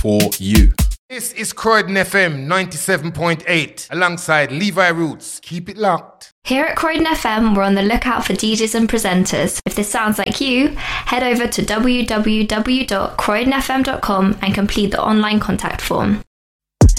for you. This is Croydon FM 97.8 alongside Levi Roots. Keep it locked. Here at Croydon FM, we're on the lookout for DJs and presenters. If this sounds like you, head over to www.croydonfm.com and complete the online contact form.